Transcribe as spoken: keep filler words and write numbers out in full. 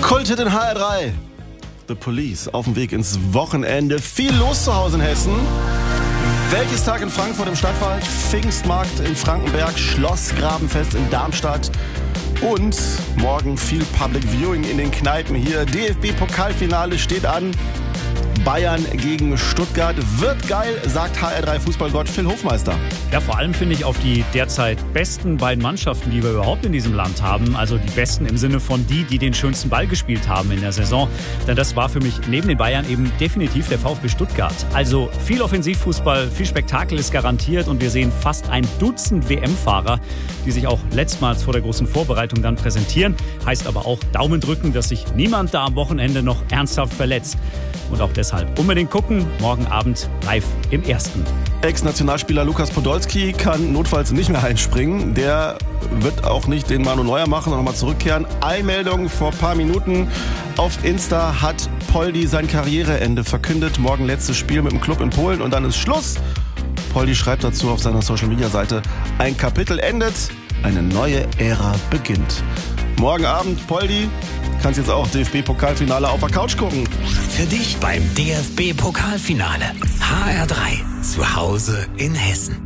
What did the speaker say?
Kulthit in H R drei. The Police auf dem Weg ins Wochenende. Viel los zu Hause in Hessen. Wäldchestag in Frankfurt im Stadtwald, Pfingstmarkt in Frankenberg, Schlossgrabenfest in Darmstadt und morgen viel Public Viewing in den Kneipen hier. D F B-Pokalfinale steht an. Bayern gegen Stuttgart. Wird geil, sagt H R drei Fußballgott Phil Hofmeister. Ja, vor allem finde ich auf die derzeit besten beiden Mannschaften, die wir überhaupt in diesem Land haben. Also die besten im Sinne von die, die den schönsten Ball gespielt haben in der Saison. Denn das war für mich neben den Bayern eben definitiv der VfB Stuttgart. Also viel Offensivfußball, viel Spektakel ist garantiert und wir sehen fast ein Dutzend W M-Fahrer, die sich auch letztmals vor der großen Vorbereitung dann präsentieren. Heißt aber auch Daumen drücken, dass sich niemand da am Wochenende noch ernsthaft verletzt. Und auch deshalb unbedingt gucken, morgen Abend live im Ersten. Ex-Nationalspieler Lukas Podolski kann notfalls nicht mehr einspringen. Der wird auch nicht den Manu Neuer machen und nochmal zurückkehren. Eilmeldung vor ein paar Minuten. Auf Insta hat Poldi sein Karriereende verkündet. Morgen letztes Spiel mit dem Club in Polen und dann ist Schluss. Poldi schreibt dazu auf seiner Social-Media-Seite: Ein Kapitel endet, eine neue Ära beginnt. Morgen Abend, Poldi, kannst jetzt auch D F B-Pokalfinale auf der Couch gucken. Für dich beim D F B-Pokalfinale. H R drei. Zu Hause in Hessen.